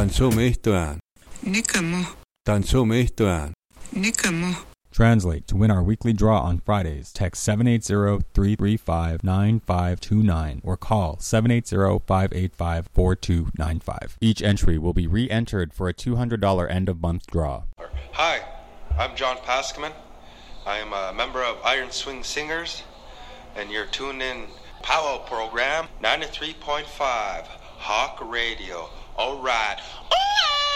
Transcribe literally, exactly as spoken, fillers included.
Tansumistuan. Nikamo. Tansumistuan. Nikamo. Translate. To win our weekly draw on Fridays, text seven eight zero, three three five, nine five two nine or call seven eight zero, five eight five, four two nine five. Each entry will be re-entered for a two hundred dollars end-of-month draw. Hi, I'm John Paskman. I am a member of Iron Swing Singers, and you're tuned in Powwow program ninety-three point five Hawk Radio. All right.